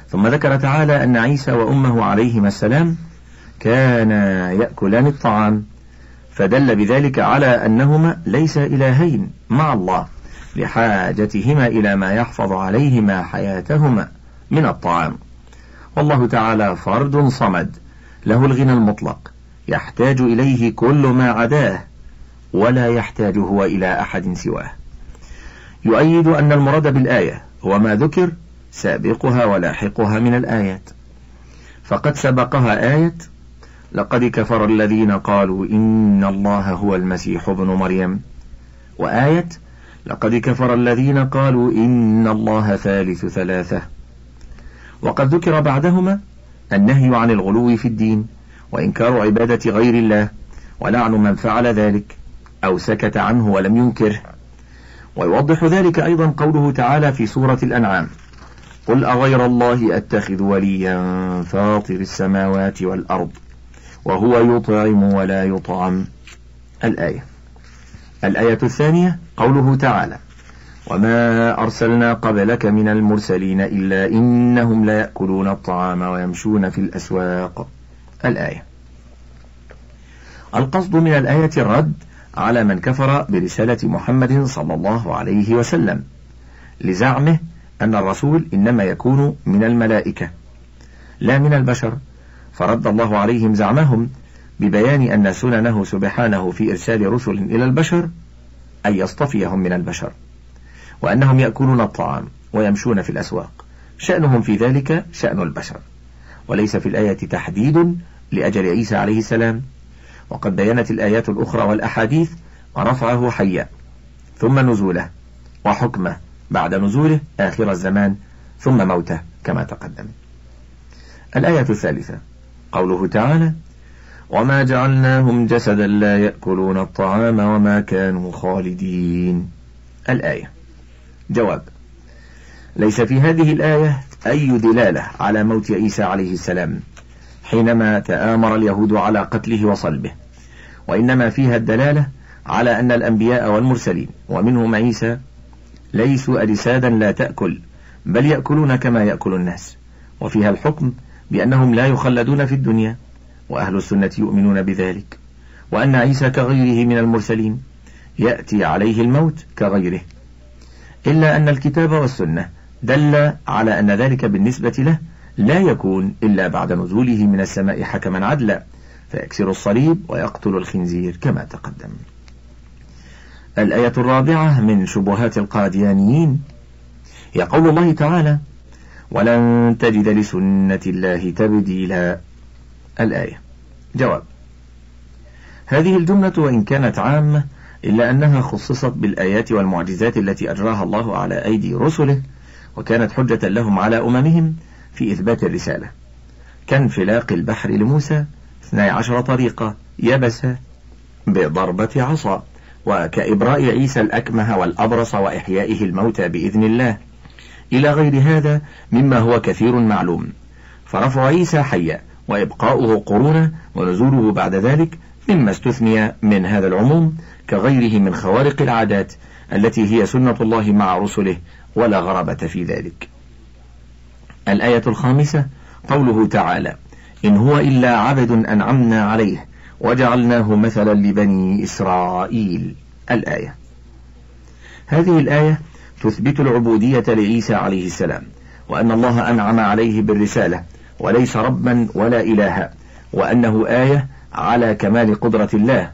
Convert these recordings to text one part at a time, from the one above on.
ثم ذكر تعالى أن عيسى وأمه عليهما السلام كانا يأكلان الطعام، فدل بذلك على أنهما ليس إلهين مع الله لحاجتهما إلى ما يحفظ عليهما حياتهما من الطعام. والله تعالى فرد صمد له الغنى المطلق يحتاج إليه كل ما عداه، ولا يحتاج هو إلى أحد سواه. يؤيد أن المراد بالآية هو ما ذكر سابقها ولاحقها من الآيات، فقد سبقها آية لقد كفر الذين قالوا إن الله هو المسيح ابن مريم، وآية لقد كفر الذين قالوا إن الله ثالث ثلاثة. وقد ذكر بعدهما النهي عن الغلو في الدين وإنكار عبادة غير الله ولعن من فعل ذلك أو سكت عنه ولم ينكره. ويوضح ذلك أيضا قوله تعالى في سورة الأنعام: قل أغير الله أتخذ وليا فاطر السماوات والأرض وهو يطعم ولا يطعم. الآية الثانية قوله تعالى: وما أرسلنا قبلك من المرسلين إلا إنهم ليأكلون الطعام ويمشون في الأسواق. الآية. القصد من الآية الرد على من كفر برسالة محمد صلى الله عليه وسلم لزعمه أن الرسول إنما يكون من الملائكة لا من البشر، فرد الله عليهم زعمهم ببيان أن سننه سبحانه في إرسال رسل إلى البشر أن يصطفيهم من البشر، وأنهم يأكلون الطعام ويمشون في الأسواق، شأنهم في ذلك شأن البشر، وليس في الآية تحديد لأجل عيسى عليه السلام. وقد بينت الآيات الأخرى والأحاديث رفعه حيا ثم نزوله وحكمه بعد نزوله آخر الزمان ثم موته كما تقدم. الآية الثالثة قوله تعالى: وما جعلناهم جسدا لا يأكلون الطعام وما كانوا خالدين. الآية. جواب: ليس في هذه الآية أي دلالة على موت عيسى عليه السلام حينما تآمر اليهود على قتله وصلبه، وإنما فيها الدلالة على أن الأنبياء والمرسلين ومنهم عيسى ليسوا أجسادا لا تأكل، بل يأكلون كما يأكل الناس، وفيها الحكم بأنهم لا يخلدون في الدنيا، وأهل السنة يؤمنون بذلك، وأن عيسى كغيره من المرسلين يأتي عليه الموت كغيره، إلا أن الكتاب والسنة دل على أن ذلك بالنسبة له لا يكون إلا بعد نزوله من السماء حكما عدلا فيكسر الصليب ويقتل الخنزير كما تقدم. الآية الرابعة من شبهات القاديانيين هي قول الله تعالى: ولن تجد لسنة الله تبديلا. الآية. جواب: هذه الجملة وإن كانت عامة إلا أنها خصصت بالآيات والمعجزات التي أجراها الله على أيدي رسله، وكانت حجة لهم على أممهم في إثبات الرسالة، كانفلاق البحر لموسى 12 طريقة يبسة بضربة عصا، وكإبراء عيسى الأكمه والأبرص وإحيائه الموتى بإذن الله، إلى غير هذا مما هو كثير معلوم. فرفع عيسى حيا وإبقاؤه قرونا ونزوله بعد ذلك مما استثني من هذا العموم كغيره من خوارق العادات التي هي سنة الله مع رسله ولا غرابة في ذلك. الآية الخامسة قوله تعالى: إن هو إلا عبد أنعمنا عليه وجعلناه مثلا لبني إسرائيل. الآية. هذه الآية تثبت العبودية لعيسى عليه السلام، وأن الله أنعم عليه بالرسالة وليس ربا ولا إلها، وأنه آية على كمال قدرة الله،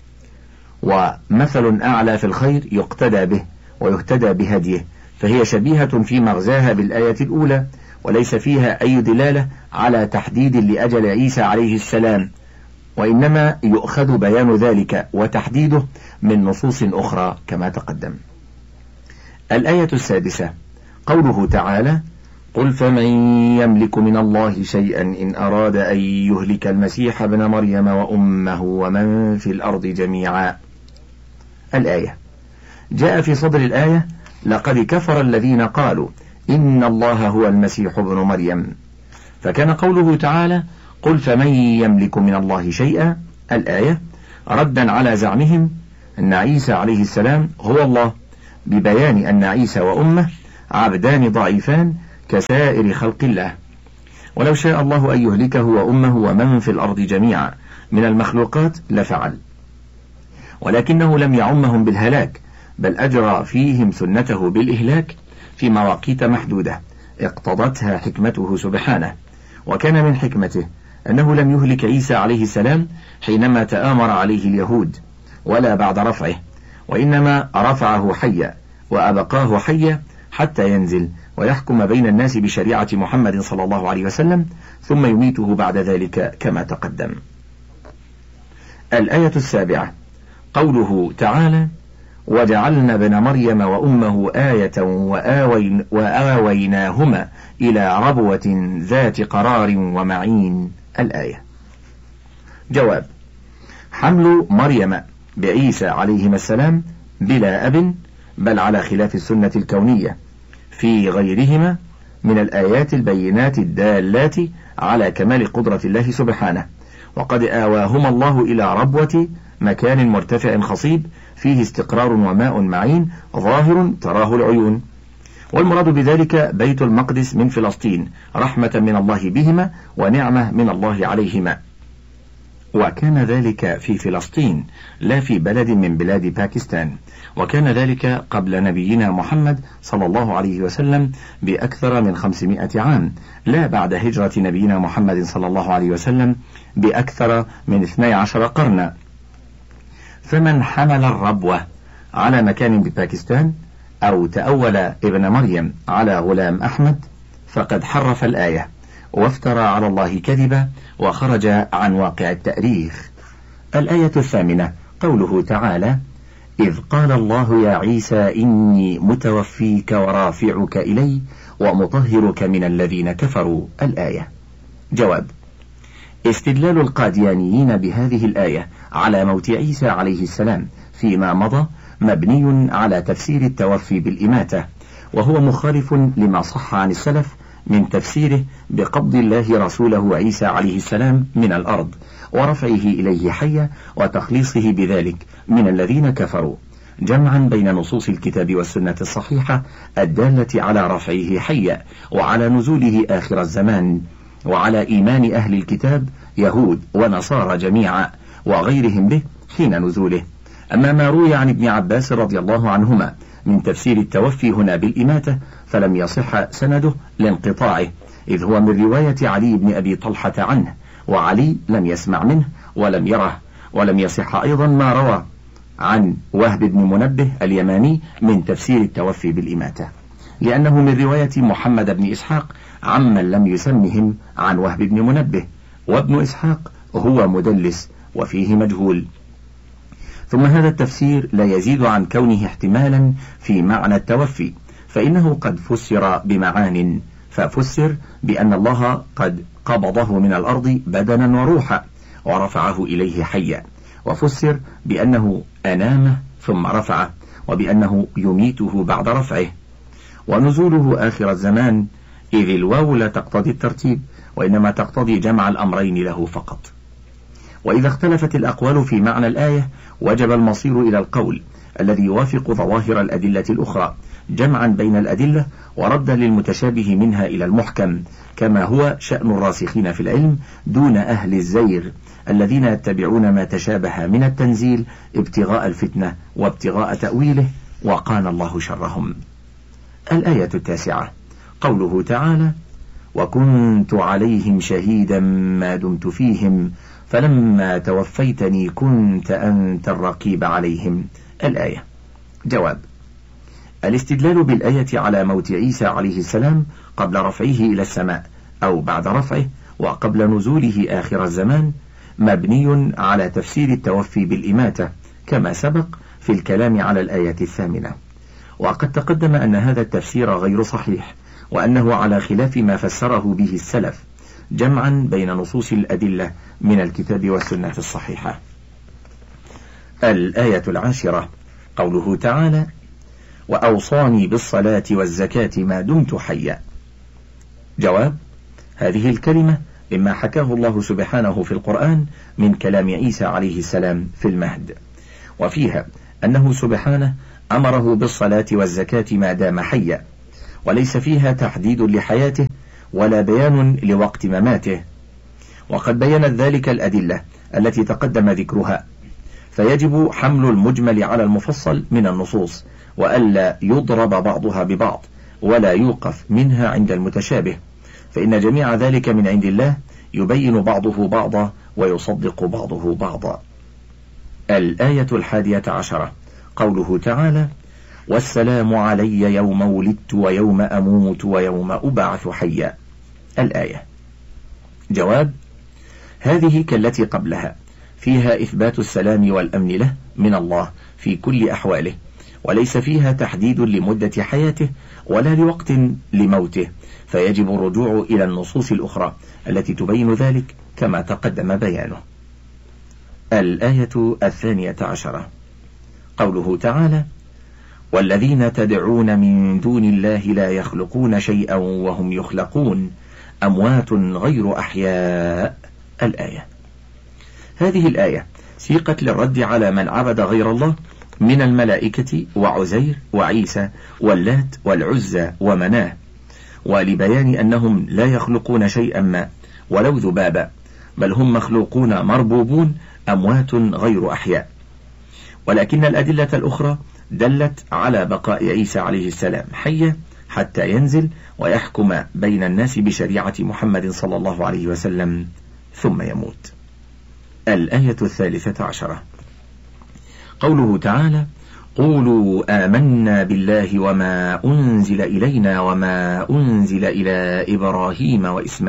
ومثل أعلى في الخير يقتدى به ويهتدى بهديه، فهي شبيهة في مغزاها بالآية الأولى، وليس فيها أي دلالة على تحديد لأجل عيسى عليه السلام، وإنما يؤخذ بيان ذلك وتحديده من نصوص أخرى كما تقدم. الآية السادسة قوله تعالى: قل فمن يملك من الله شيئا إن أراد أن يهلك المسيح ابن مريم وأمه ومن في الأرض جميعا. الآية. جاء في صدر الآية: لقد كفر الذين قالوا إن الله هو المسيح ابن مريم، فكان قوله تعالى: قل فمن يملك من الله شيئا، الآية ردا على زعمهم أن عيسى عليه السلام هو الله، ببيان أن عيسى وأمه عبدان ضعيفان كسائر خلق الله، ولو شاء الله أن يهلكه وأمه ومن في الأرض جميعا من المخلوقات لفعل، ولكنه لم يعمهم بالهلاك، بل أجرى فيهم سنته بالإهلاك في مواقيت محدودة اقتضتها حكمته سبحانه. وكان من حكمته أنه لم يهلك عيسى عليه السلام حينما تآمر عليه اليهود ولا بعد رفعه، وإنما رفعه حيا وأبقاه حيا حتى ينزل ويحكم بين الناس بشريعة محمد صلى الله عليه وسلم، ثم يميته بعد ذلك كما تقدم. الآية 7 قوله تعالى: وجعلنا ابن مريم وأمه آية وآويناهما إلى ربوة ذات قرار ومعين. الآية. جواب: حمل مريم بعيسى عليهما السلام بلا أب، بل على خلاف السنة الكونية في غيرهما من الآيات البينات الدالات على كمال قدرة الله سبحانه، وقد آواهما الله إلى ربوة مكان مرتفع خصيب فيه استقرار وماء معين ظاهر تراه العيون، والمراد بذلك بيت المقدس من فلسطين رحمة من الله بهما ونعمة من الله عليهما، وكان ذلك في فلسطين لا في بلد من بلاد باكستان، وكان ذلك قبل نبينا محمد صلى الله عليه وسلم بأكثر من 500 عام، لا بعد هجرة نبينا محمد صلى الله عليه وسلم بأكثر من 12 قرنا. فمن حمل الربوة على مكان بباكستان أو تأول ابن مريم على غلام أحمد فقد حرف الآية وافترى على الله كذبا وخرج عن واقع التأريخ. الآية 8 قوله تعالى: إذ قال الله يا عيسى إني متوفيك ورافعك إلي ومطهرك من الذين كفروا. الآية. جواب: استدلال القاديانيين بهذه الآية على موت عيسى عليه السلام فيما مضى مبني على تفسير التوفي بالإماتة، وهو مخالف لما صح عن السلف من تفسيره بقبض الله رسوله عيسى عليه السلام من الأرض ورفعه إليه حيا وتخليصه بذلك من الذين كفروا، جمعا بين نصوص الكتاب والسنة الصحيحة الدالة على رفعه حيا وعلى نزوله آخر الزمان، وعلى إيمان أهل الكتاب يهود ونصارى جميعا وغيرهم به حين نزوله. أما ما روي عن ابن عباس رضي الله عنهما من تفسير التوفي هنا بالإماتة فلم يصح سنده لانقطاعه، إذ هو من رواية علي بن أبي طلحة عنه، وعلي لم يسمع منه ولم يره. ولم يصح أيضا ما روى عن وهب بن منبه اليماني من تفسير التوفي بالإماتة، لأنه من رواية محمد بن إسحاق عمن لم يسمهم عن وهب بن منبه، وابن إسحاق هو مدلس وفيه مجهول. ثم هذا التفسير لا يزيد عن كونه احتمالا في معنى التوفي، فإنه قد فسر بمعان، ففسر بأن الله قد قبضه من الأرض بدنا وروحا ورفعه إليه حيا، وفسر بأنه أنامه ثم رفعه، وبأنه يميته بعد رفعه، ونزوله آخر الزمان، إذ الواو لا تقتضي الترتيب وإنما تقتضي جمع الأمرين له فقط. وإذا اختلفت الأقوال في معنى الآية وجب المصير إلى القول الذي يوافق ظواهر الأدلة الأخرى، جمعا بين الأدلة وردا للمتشابه منها إلى المحكم، كما هو شأن الراسخين في العلم دون أهل الزير الذين يتبعون ما تشابه من التنزيل ابتغاء الفتنة وابتغاء تأويله، وقان الله شرهم. الآية 9 قوله تعالى: وكنت عليهم شهيدا ما دمت فيهم فلما توفيتني كنت أنت الرقيب عليهم. الآية. جواب: الاستدلال بالآية على موت عيسى عليه السلام قبل رفعه إلى السماء أو بعد رفعه وقبل نزوله آخر الزمان مبني على تفسير التوفي بالإماتة كما سبق في الكلام على الآية 8، وقد تقدم أن هذا التفسير غير صحيح، وأنه على خلاف ما فسره به السلف، جمعا بين نصوص الأدلة من الكتاب والسنة الصحيحة. الآية 10 قوله تعالى: وأوصاني بالصلاة والزكاة ما دمت حيا. جواب: هذه الكلمة مما حكاه الله سبحانه في القرآن من كلام عيسى عليه السلام في المهد، وفيها أنه سبحانه أمره بالصلاة والزكاة ما دام حيا، وليس فيها تحديد لحياته ولا بيان لوقت مماته، وقد بينت ذلك الأدلة التي تقدم ذكرها، فيجب حمل المجمل على المفصل من النصوص، وألا يضرب بعضها ببعض ولا يوقف منها عند المتشابه، فإن جميع ذلك من عند الله يبين بعضه بعضا ويصدق بعضه بعضا. الآية 11 قوله تعالى: والسلام علي يوم ولدت ويوم أموت ويوم أبعث حيا. الآية. جواب: هذه كالتي قبلها فيها إثبات السلام والأمن له من الله في كل أحواله، وليس فيها تحديد لمدة حياته ولا لوقت لموته، فيجب الرجوع إلى النصوص الأخرى التي تبين ذلك كما تقدم بيانه. الآية 12 قوله تعالى: والذين تدعون من دون الله لا يخلقون شيئا وهم يخلقون أموات غير أحياء. الآية. هذه الآية سيقت للرد على من عبد غير الله من الملائكة وعزير وعيسى واللات والعزى ومناه، ولبيان أنهم لا يخلقون شيئا ما ولو ذبابا، بل هم مخلوقون مربوبون أموات غير أحياء. ولكن الأدلة الأخرى دلت على بقاء عيسى عليه السلام حيا حتى ينزل ويحكم بين الناس بشريعة محمد صلى الله عليه وسلم ثم يموت. الآية 13 قوله تعالى: قولوا آمنا بالله وما أنزل إلينا وما أنزل إلى إبراهيم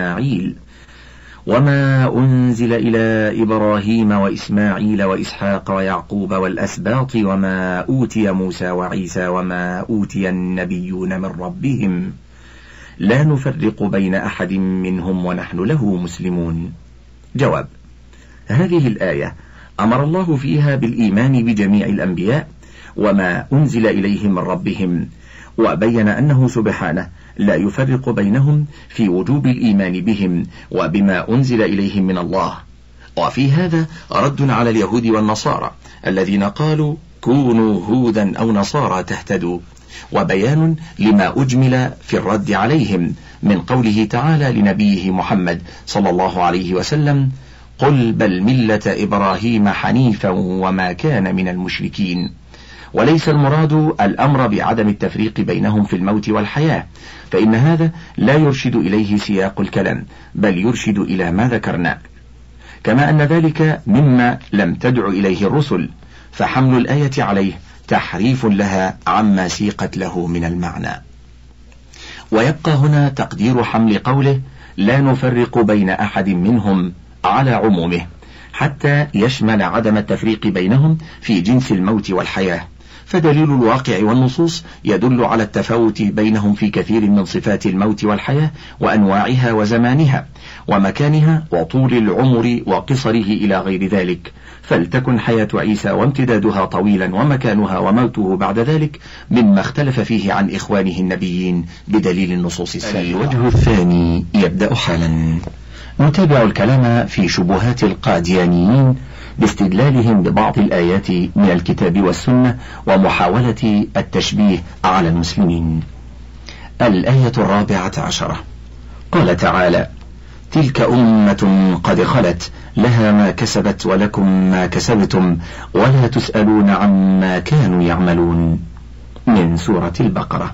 وإسماعيل وإسحاق ويعقوب والأسباط وما أوتي موسى وعيسى وما أوتي النبيون من ربهم لا نفرق بين أحد منهم ونحن له مسلمون. جواب: هذه الآية أمر الله فيها بالإيمان بجميع الأنبياء وما أنزل إليهم من ربهم، وبين أنه سبحانه لا يفرق بينهم في وجوب الإيمان بهم وبما أنزل إليهم من الله. وفي هذا رد على اليهود والنصارى الذين قالوا كونوا هودا أو نصارى تهتدوا، وبيان لما أجمل في الرد عليهم من قوله تعالى لنبيه محمد صلى الله عليه وسلم: قل بل ملة إبراهيم حنيفا وما كان من المشركين. وليس المراد الأمر بعدم التفريق بينهم في الموت والحياة، فإن هذا لا يرشد إليه سياق الكلام، بل يرشد إلى ما ذكرنا، كما أن ذلك مما لم تدع إليه الرسل، فحمل الآية عليه تحريف لها عما سيقت له من المعنى. ويبقى هنا تقدير حمل قوله لا نفرق بين أحد منهم على عمومه، حتى يشمل عدم التفريق بينهم في جنس الموت والحياة، فدليل الواقع والنصوص يدل على التفاوت بينهم في كثير من صفات الموت والحياة وأنواعها وزمانها ومكانها وطول العمر وقصره إلى غير ذلك، فلتكن حياة عيسى وامتدادها طويلا ومكانها وموته بعد ذلك مما اختلف فيه عن إخوانه النبيين بدليل النصوص السابقة. الوجه الثاني يبدأ حالا. نتابع الكلام في شبهات القاديانيين باستدلالهم ببعض الآيات من الكتاب والسنة ومحاولة التشبيه على المسلمين. الآية 14 قال تعالى: تلك أمة قد خلت لها ما كسبت ولكم ما كسبتم ولا تسألون عما كانوا يعملون، من سورة البقرة.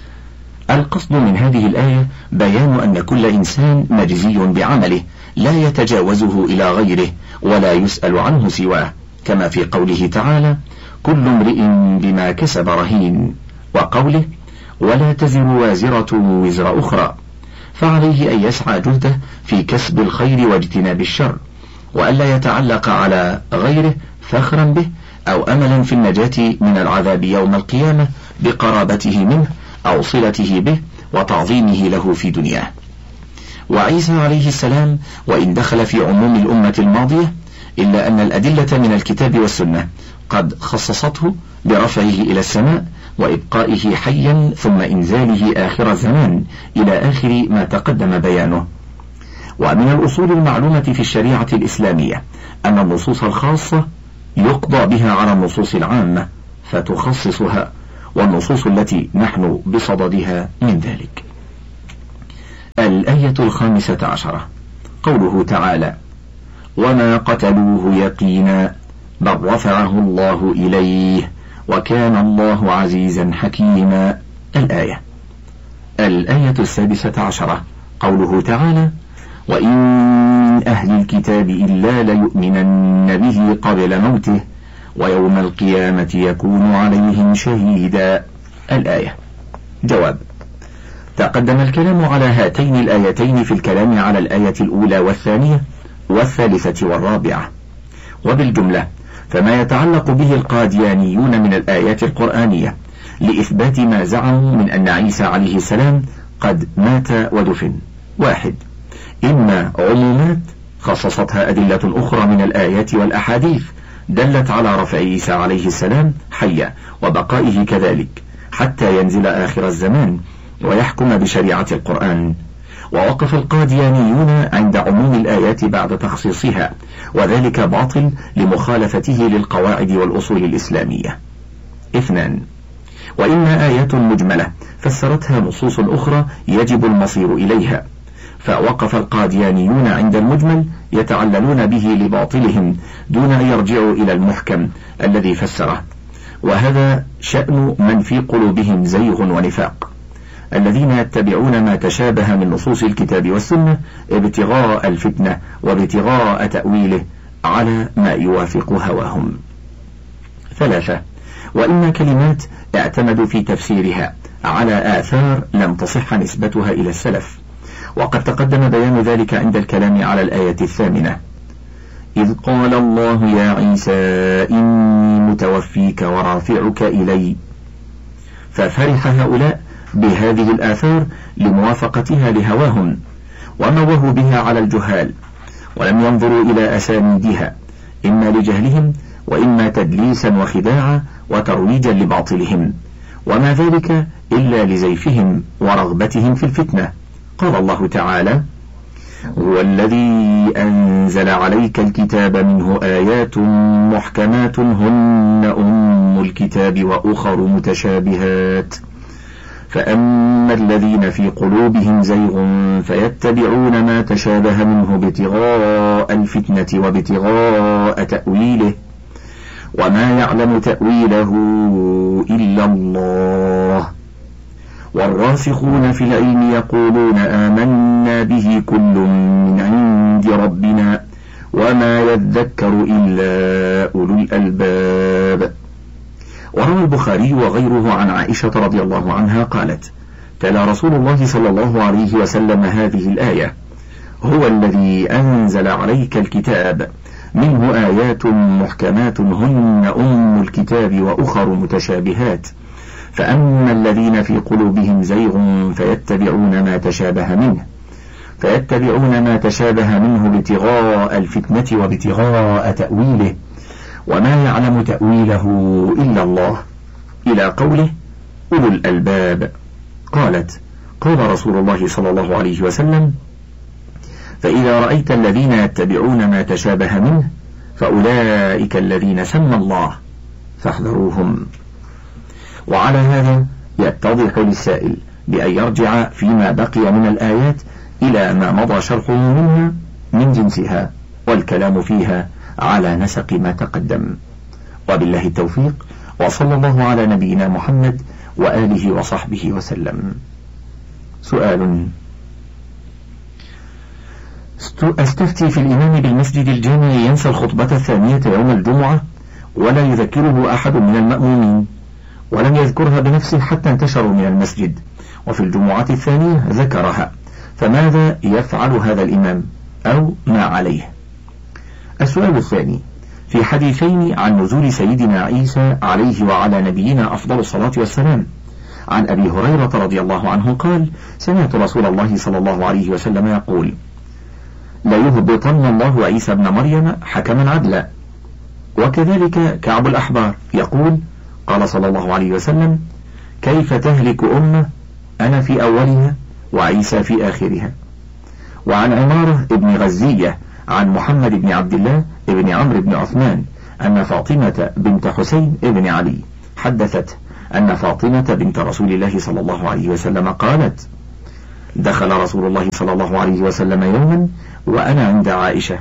القصد من هذه الآية بيان أن كل إنسان مجزي بعمله لا يتجاوزه إلى غيره ولا يسأل عنه سواه، كما في قوله تعالى: كل امرئ بما كسب رهين، وقوله: ولا تزر وازرة وزر أخرى، فعليه أن يسعى جهده في كسب الخير واجتناب الشر، وألا يتعلق على غيره فخرا به أو أملا في النجاة من العذاب يوم القيامة بقرابته منه أو صلته به وتعظيمه له في دنياه. وعيسى عليه السلام وإن دخل في عموم الأمة الماضية، إلا أن الأدلة من الكتاب والسنة قد خصصته برفعه إلى السماء وإبقائه حيا ثم إنزاله آخر الزمان إلى آخر ما تقدم بيانه. ومن الأصول المعلومة في الشريعة الإسلامية أن النصوص الخاصة يقضى بها على النصوص العامة فتخصصها، والنصوص التي نحن بصددها من ذلك. الآية الآية 15 قوله تعالى: وما قتلوه يقينا بل رفعه الله إليه وكان الله عزيزا حكيما. الآية 16 قوله تعالى: وإن من أهل الكتاب إلا ليؤمنن به قبل موته ويوم القيامة يكون عليهم شهيدا. الآية. جواب: تقدم الكلام على هاتين الآيتين في الكلام على الآية الأولى والثانية والثالثة والرابعة. وبالجملة فما يتعلق به القاديانيون من الآيات القرآنية لإثبات ما زعموا من أن عيسى عليه السلام قد مات ودفن: 1. إما عمومات خصصتها أدلة أخرى من الآيات والأحاديث دلت على رفع عيسى عليه السلام حيا وبقائه كذلك حتى ينزل آخر الزمان ويحكم بشريعة القرآن. ووقف القاديانيون عند عموم الآيات بعد تخصيصها، وذلك باطل لمخالفته للقواعد والأصول الإسلامية. 2. وإما آيات مجملة فسرتها نصوص أخرى يجب المصير إليها، فوقف القاديانيون عند المجمل يتعللون به لباطلهم دون أن يرجعوا إلى المحكم الذي فسره، وهذا شأن من في قلوبهم زيغ ونفاق، الذين يتبعون ما تشابه من نصوص الكتاب والسنة ابتغاء الفتنة وابتغاء تأويله على ما يوافق هواهم. 3. وإما كلمات اعتمدوا في تفسيرها على آثار لم تصح نسبتها إلى السلف، وقد تقدم بيان ذلك عند الكلام على الآية 8: إذ قال الله يا عيسى إني متوفيك ورافعك إلي. ففرح هؤلاء بهذه الآثار لموافقتها لهواهم وموهوا بها على الجهال، ولم ينظروا إلى أسانيدها إما لجهلهم وإما تدليسا وخداعا وترويجا لباطلهم، وما ذلك إلا لزيفهم ورغبتهم في الفتنة. قال الله تعالى: هو الذي أنزل عليك الكتاب منه آيات محكمات هن أم الكتاب وأخر متشابهات فأما الذين في قلوبهم زيغ فيتبعون ما تشابه منه ابتغاء الفتنة وابتغاء تأويله وما يعلم تأويله إلا الله والراسخون في العلم يقولون آمنا به كل من عند ربنا وما يذكر إلا أولو الألباب. وروى البخاري وغيره عن عائشة رضي الله عنها قالت: تلا رسول الله صلى الله عليه وسلم هذه الآية: هو الذي أنزل عليك الكتاب منه آيات محكمات هن أم الكتاب وأخر متشابهات فأما الذين في قلوبهم زيغ فيتبعون ما تشابه منه ابتغاء الفتنة وابتغاء تأويله وما يعلم تأويله إلا الله، إلى قوله أولو الألباب. قالت: قال رسول الله صلى الله عليه وسلم: فإذا رأيت الذين يتبعون ما تشابه منه فأولئك الذين سمى الله فاحذروهم. وعلى هذا يتضح للسائل بأن يرجع فيما بقي من الآيات إلى ما مضى شرحه منها من جنسها والكلام فيها على نسق ما تقدم. وبالله التوفيق، وصلى الله على نبينا محمد وآله وصحبه وسلم. سؤال: أستفتي في الإمام بالمسجد الجامع ينسى الخطبة الثانية يوم الجمعة ولا يذكره أحد من المأمومين، ولم يذكرها بنفسه حتى انتشروا من المسجد، وفي الجمعة الثانية ذكرها، فماذا يفعل هذا الإمام أو ما عليه؟ السؤال الثاني: في حديثين عن نزول سيدنا عيسى عليه وعلى نبينا أفضل الصلاة والسلام، عن أبي هريرة رضي الله عنه قال: سمعت رسول الله صلى الله عليه وسلم يقول: لا يهبطن الله عيسى ابن مريم حكما عدلا. وكذلك كعب الأحبار يقول: قال صلى الله عليه وسلم: كيف تهلك أمة أنا في أولها وعيسى في آخرها. وعن عمارة ابن غزية عن محمد بن عبد الله ابن عمرو بن عثمان أن فاطمة بنت حسين ابن علي حدثت أن فاطمة بنت رسول الله صلى الله عليه وسلم قالت: دخل رسول الله صلى الله عليه وسلم يوما وأنا عند عائشة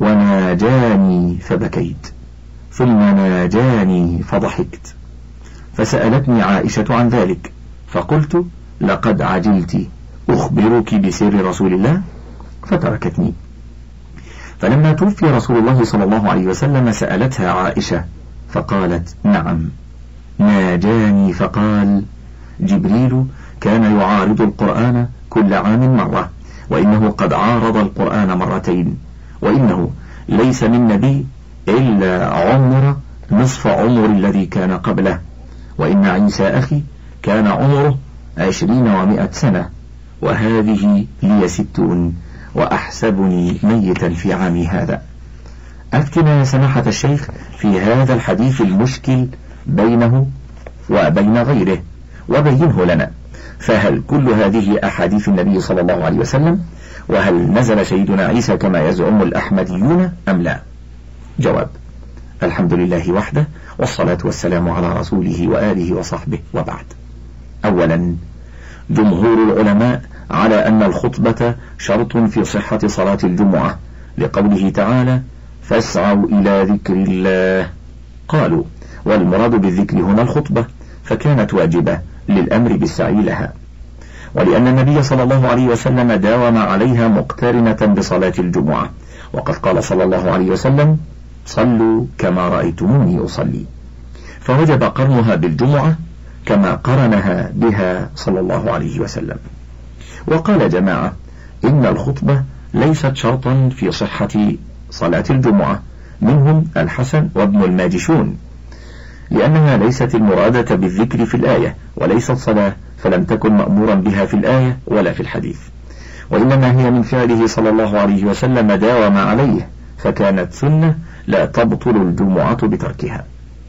وناجاني فبكيت، ثم ناجاني فضحكت، فسألتني عائشة عن ذلك، فقلت لقد عجلت، أخبرك بسر رسول الله؟ فتركتني. فلما توفي رسول الله صلى الله عليه وسلم سألتها عائشة فقالت نعم، ناجاني فقال جبريل كان يعارض القرآن كل عام مرة، وإنه قد عارض القرآن مرتين، وإنه ليس من نبي إلا عمر نصف عمر الذي كان قبله، وإن عيسى أخي كان عمره 20 و100 سنة، وهذه لي 60 وأحسبني ميتا في عامي هذا. أفتنا يا سماحة الشيخ في هذا الحديث المشكل بينه وبين غيره وبينه لنا، فهل كل هذه أحاديث النبي صلى الله عليه وسلم؟ وهل نزل سيدنا عيسى كما يزعم الأحمديون أم لا؟ جواب: الحمد لله وحده، والصلاة والسلام على رسوله وآله وصحبه، وبعد. أولا، جمهور العلماء على أن الخطبة شرط في صحة صلاة الجمعة، لقوله تعالى فاسعوا إلى ذكر الله. قالوا والمراد بالذكر هنا الخطبة، فكانت واجبة للأمر بالسعي لها، ولأن النبي صلى الله عليه وسلم داوم عليها مقترنة بصلاة الجمعة، وقد قال صلى الله عليه وسلم صلوا كما رأيتموني أصلي، فوجب قرنها بالجمعة كما قرنها بها صلى الله عليه وسلم. وقال جماعة إن الخطبة ليست شرطا في صحة صلاة الجمعة، منهم الحسن وابن الماجشون، لأنها ليست المرادة بالذكر في الآية، وليست صلاة، فلم تكن مأمورا بها في الآية ولا في الحديث، وإنما هي من فعله صلى الله عليه وسلم داوم عليه، فكانت سنة لا تبطل الجمعة بتركها.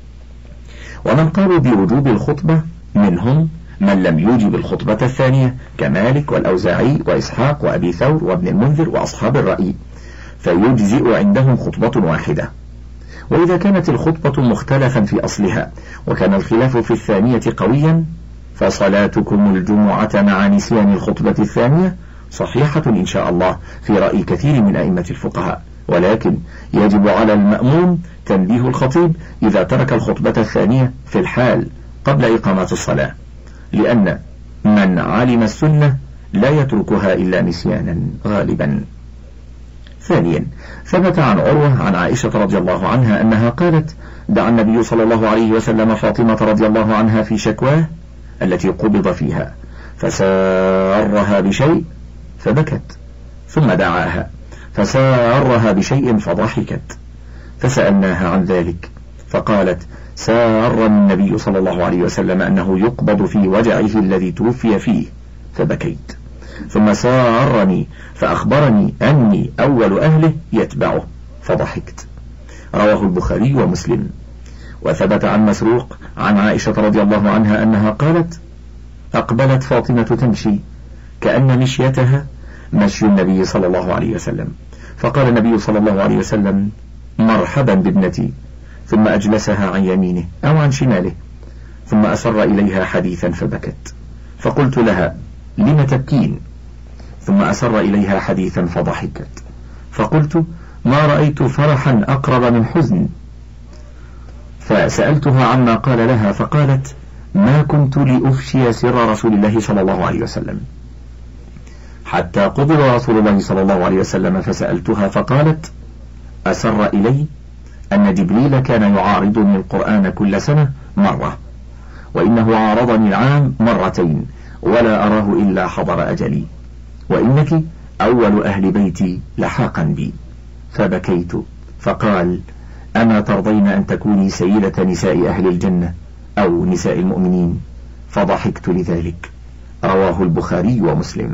ومن قالوا بوجوب الخطبة منهم من لم يوجب الخطبة الثانية كمالك والأوزاعي وإسحاق وأبي ثور وابن المنذر وأصحاب الرأي، فيجزئ عندهم خطبة واحدة. وإذا كانت الخطبة مختلفا في أصلها وكان الخلاف في الثانية قويا، فصلاتكم الجمعة مع نسيان الخطبة الثانية صحيحة إن شاء الله في رأي كثير من أئمة الفقهاء، ولكن يجب على المأموم تنبيه الخطيب إذا ترك الخطبة الثانية في الحال قبل إقامة الصلاة، لأن من علم السنة لا يتركها إلا نسيانا غالبا. ثانيا، ثبت عن عروة عن عائشة رضي الله عنها أنها قالت دعا النبي صلى الله عليه وسلم فاطمة رضي الله عنها في شكواه التي قبض فيها، فسارها بشيء فبكت، ثم دعاها فسارها بشيء فضحكت، فسألناها عن ذلك فقالت سارني النبي صلى الله عليه وسلم أنه يقبض في وجعه الذي توفي فيه فبكيت، ثم سارني فأخبرني أني أول أهله يتبعه فضحكت. رواه البخاري ومسلم. وثبت عن مسروق عن عائشة رضي الله عنها أنها قالت أقبلت فاطمة تمشي كأن مشيتها مشي النبي صلى الله عليه وسلم، فقال النبي صلى الله عليه وسلم مرحبا بابنتي، ثم أجلسها عن يمينه أو عن شماله، ثم أسر إليها حديثا فبكت، فقلت لها لم تبكين؟ ثم أسر إليها حديثا فضحكت، فقلت ما رأيت فرحا أقرب من حزن، فسألتها عما قال لها فقالت ما كنت لأفشي سر رسول الله صلى الله عليه وسلم حتى قبض رسول الله صلى الله عليه وسلم، فسألتها فقالت أسر إلي أن جبريل كان يعارضني القرآن كل سنة مرة، وإنه عارضني العام مرتين ولا أراه إلا حضر أجلي، وإنك أول أهل بيتي لحاقا بي، فبكيت، فقال أما ترضين أن تكوني سيدة نساء أهل الجنة أو نساء المؤمنين؟ فضحكت لذلك. رواه البخاري ومسلم.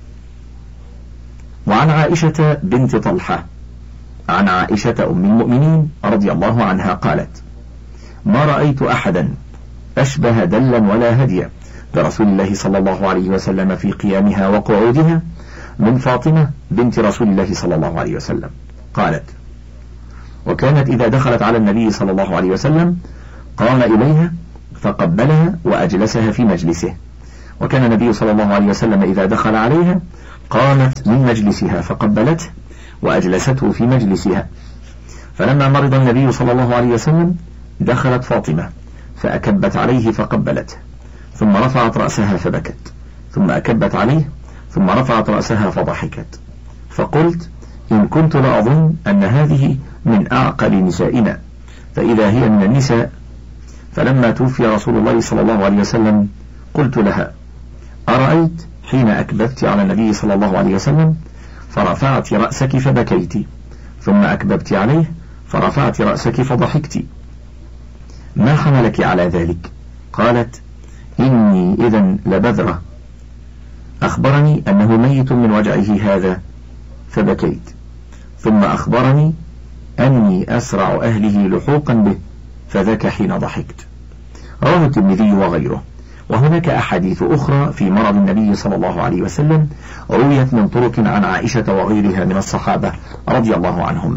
وعن عائشة بنت طلحة عن عائشة أم المؤمنين رضي الله عنها قالت ما رأيت أحدا أشبه دلا ولا هديا برسول الله صلى الله عليه وسلم في قيامها وقعودها من فاطمة بنت رسول الله صلى الله عليه وسلم. قالت وكانت إذا دخلت على النبي صلى الله عليه وسلم قام إليها فقبلها وأجلسها في مجلسه، وكان النبي صلى الله عليه وسلم إذا دخل عليها قامت من مجلسها فقبلته وأجلسته في مجلسها. فلما مرض النبي صلى الله عليه وسلم دخلت فاطمة فأكبت عليه فقبلته، ثم رفعت رأسها فبكت، ثم أكبت عليه ثم رفعت رأسها فضحكت. فقلت: إن كنت لأظن أن هذه من أعقل نسائنا، فإذا هي من النساء. فلما توفي رسول الله صلى الله عليه وسلم قلت لها: أرأيت حين أكببت على النبي صلى الله عليه وسلم فرفعت رأسك فبكيت، ثم أكببت عليه فرفعت رأسك فضحكت، ما حملك على ذلك؟ قالت: إني إذن لبذرة، أخبرني أنه ميت من وجعه هذا فبكيت، ثم أخبرني أني أسرع أهله لحوقا به فذاك حين ضحكت. رواه الترمذي وغيره. وهناك أحاديث أخرى في مرض النبي صلى الله عليه وسلم رويت من طرق عن عائشة وغيرها من الصحابة رضي الله عنهم.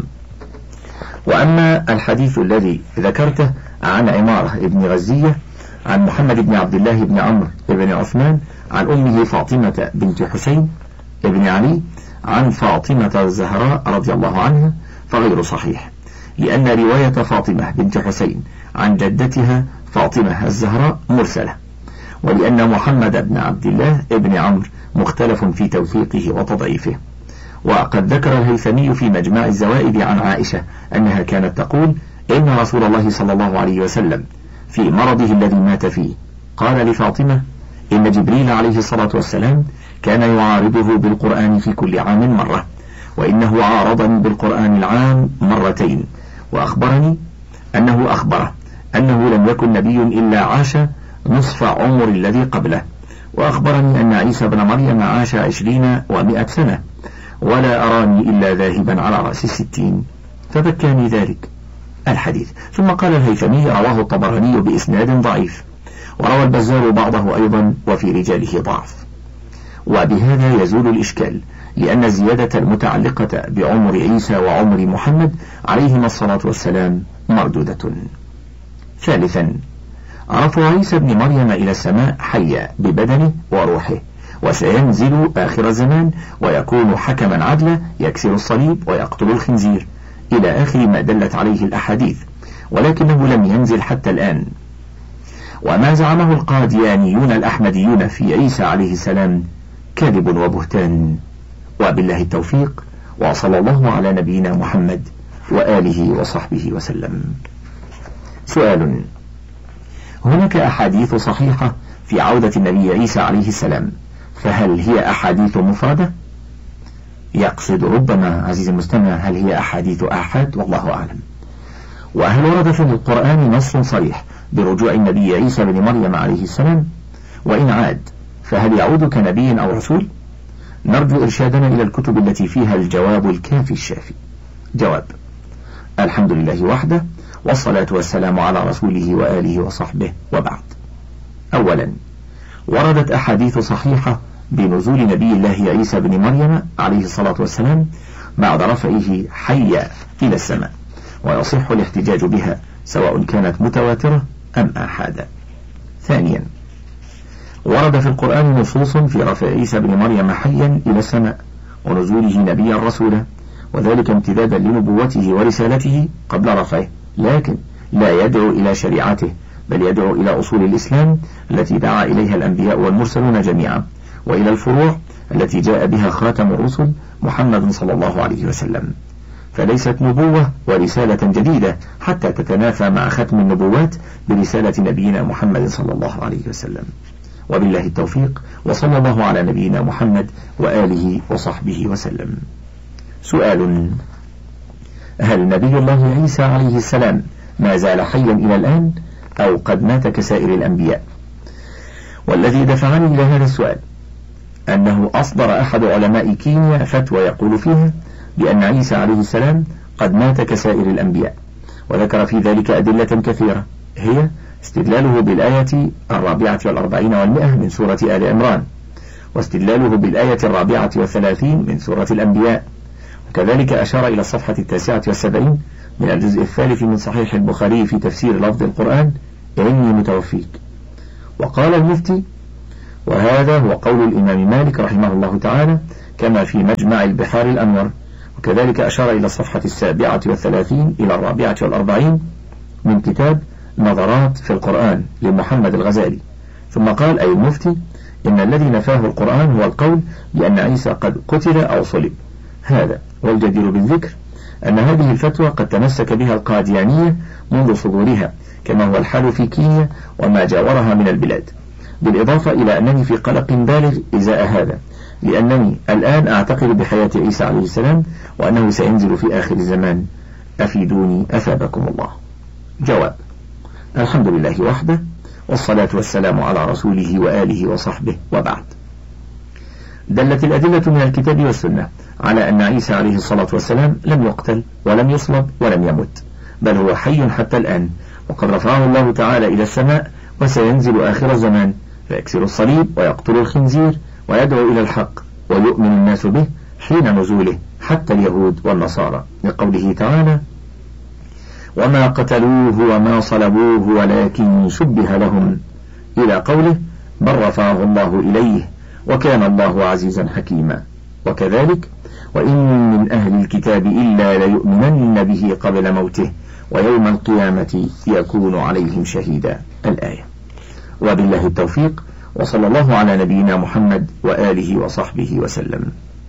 وأما الحديث الذي ذكرته عن عمارة بن غزية عن محمد بن عبد الله بن عمرو بن عثمان عن أمه فاطمة بنت حسين بن علي عن فاطمة الزهراء رضي الله عنها فغير صحيح، لأن رواية فاطمة بنت حسين عن جدتها فاطمة الزهراء مرسلة، ولأن محمد بن عبد الله بن عمرو مختلف في توثيقه وتضعيفه. وقد ذكر الهيثمي في مجمع الزوائد عن عائشة أنها كانت تقول: إن رسول الله صلى الله عليه وسلم في مرضه الذي مات فيه قال لفاطمة: إن جبريل عليه الصلاة والسلام كان يعارضه بالقرآن في كل عام مرة، وإنه عارضني بالقرآن العام مرتين، وأخبرني أنه أخبره أنه لم يكن نبي إلا عاش نصف عمر الذي قبله، وأخبرني أن عيسى بن مريم عاش 20 و100 سنة، ولا أراني إلا ذاهبا على رأس 60، فبكاني ذلك الحديث. ثم قال الهيثمي: رواه الطبراني بإسناد ضعيف، وروى البزار بعضه أيضا وفي رجاله ضعف. وبهذا يزول الإشكال، لأن الزيادة المتعلقة بعمر عيسى وعمر محمد عليهما الصلاة والسلام مردودة. ثالثا، رفع عيسى بن مريم إلى السماء حيا ببدنه وروحه، وسينزل آخر الزمان ويكون حكما عدلا يكسر الصليب ويقتل الخنزير إلى آخر ما دلت عليه الأحاديث، ولكنه لم ينزل حتى الآن. وما زعمه القاديانيون الأحمديون في عيسى عليه السلام كذب وبهتان. وبالله التوفيق، وصلى الله على نبينا محمد وآله وصحبه وسلم. سؤال: هناك أحاديث صحيحة في عودة النبي عيسى عليه السلام، فهل هي أحاديث مفردة؟ يقصد ربما عزيزي المستمع هل هي أحاديث آحاد، والله أعلم. وهل ورد في القرآن نص صريح برجوع النبي عيسى بن مريم عليه السلام؟ وإن عاد فهل يعود كنبي أو رسول؟ نرجو إرشادنا إلى الكتب التي فيها الجواب الكافي الشافي. جواب: الحمد لله وحده، والصلاة والسلام على رسوله وآله وصحبه، وبعد. أولا، وردت أحاديث صحيحة بنزول نبي الله عيسى بن مريم عليه الصلاة والسلام بعد رفعه حيا إلى السماء، ويصح الاحتجاج بها سواء كانت متواترة أم آحادا. ثانيا، ورد في القرآن نصوص في رفع عيسى بن مريم حيا إلى السماء ونزوله نبيا رسولا، وذلك امتدادا لنبوته ورسالته قبل رفعه، لكن لا يدعو إلى شريعته، بل يدعو إلى أصول الإسلام التي دعا إليها الأنبياء والمرسلون جميعا، وإلى الفروع التي جاء بها خاتم الرسل محمد صلى الله عليه وسلم، فليست نبوة ورسالة جديدة حتى تتنافى مع ختم النبوات برسالة نبينا محمد صلى الله عليه وسلم. وبالله التوفيق، وصلى الله على نبينا محمد وآله وصحبه وسلم. سؤال: هل نبي الله عيسى عليه السلام ما زال حيا إلى الآن أو قد مات كسائر الأنبياء؟ والذي دفعني إلى هذا السؤال أنه أصدر أحد علماء كينيا فتوى يقول فيها بأن عيسى عليه السلام قد مات كسائر الأنبياء، وذكر في ذلك أدلة كثيرة، هي استدلاله بالآية 44 والمئة من سورة آل عمران، واستدلاله بالآية 34 من سورة الأنبياء، وكذلك أشار إلى الصفحة 79 من الجزء الثالث من صحيح البخاري في تفسير لفظ القرآن: إني متوفيك. وقال المفتي: وهذا هو قول الإمام مالك رحمه الله تعالى كما في مجمع البحار الأنور. وكذلك أشار إلى الصفحة 37 إلى 44 من كتاب نظرات في القرآن لمحمد الغزالي. ثم قال أي المفتي إن الذي نفاه القرآن هو القول بأن عيسى قد قتل أو صلب. هذا والجدير بالذكر أن هذه الفتوى قد تمسك بها القاديانية منذ صدورها، كما هو الحال في كينيا وما جاورها من البلاد، بالإضافة إلى أنني في قلق بالغ إزاء هذا، لأنني الآن أعتقد بحياة عيسى عليه السلام وأنه سينزل في آخر الزمان. أفيدوني أثابكم الله. جواب: الحمد لله وحده، والصلاة والسلام على رسوله وآله وصحبه، وبعد. دلت الأدلة من الكتاب والسنة على أن عيسى عليه الصلاة والسلام لم يقتل ولم يصلب ولم يمت، بل هو حي حتى الآن، وقد رفعه الله تعالى إلى السماء، وسينزل آخر الزمان فيكسر الصليب ويقتل الخنزير ويدعو إلى الحق ويؤمن الناس به حين نزوله حتى اليهود والنصارى، لقوله تعالى: وما قتلوه وما صلبوه ولكن شبه لهم، إلى قوله: بل رفعه الله إليه وكان الله عزيزا حكيما. وكذلك: وإن من أهل الكتاب إلا ليؤمنن به قبل موته ويوم القيامة يكون عليهم شهيدا. الآية. وبالله التوفيق، وصلى الله على نبينا محمد وآله وصحبه وسلم.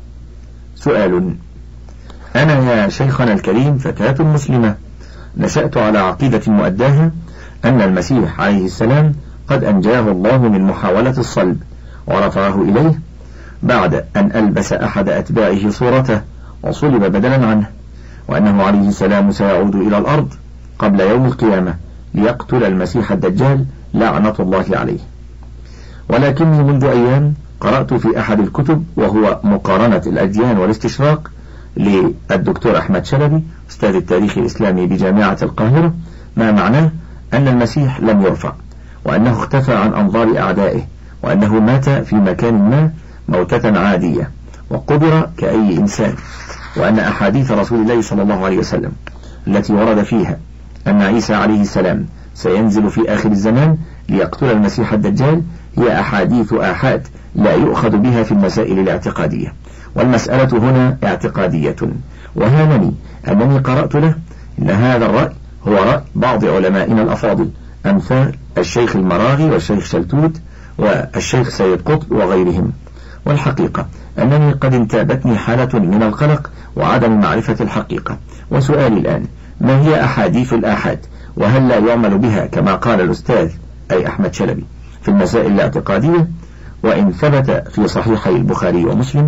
سؤال: أنا يا شيخنا الكريم فتاة مسلمة، نشأت على عقيدة مؤداها أن المسيح عليه السلام قد أنجاه الله من محاولة الصلب ورفعه إليه بعد أن ألبس أحد أتباعه صورته وصلب بدلا عنه، وأنه عليه السلام سيعود إلى الأرض قبل يوم القيامة ليقتل المسيح الدجال لعنة الله عليه. ولكني منذ أيام قرأت في أحد الكتب، وهو مقارنة الأديان والاستشراق، للدكتور أحمد شلبي أستاذ التاريخ الإسلامي بجامعة القاهرة، ما معناه أن المسيح لم يرفع، وأنه اختفى عن أنظار أعدائه، وأنه مات في مكان ما موتة عادية وقبر كأي إنسان، وأن أحاديث رسول الله صلى الله عليه وسلم التي ورد فيها أن عيسى عليه السلام سينزل في آخر الزمان ليقتل المسيح الدجال هي أحاديث آحاد لا يؤخذ بها في المسائل الاعتقادية، والمسألة هنا اعتقادية. وهانني أنني قرأت له إن هذا الرأي هو رأي بعض علمائنا الأفاضل أمثال الشيخ المراغي والشيخ شلتوت والشيخ سيد قطب وغيرهم. والحقيقة أنني قد انتابتني حالة من القلق وعدم معرفة الحقيقة. وسؤالي الآن: ما هي أحاديث الآحاد؟ وهل لا يعمل بها كما قال الأستاذ أي أحمد شلبي في المسائل الاعتقادية؟ وإن ثبت في صحيحي البخاري ومسلم،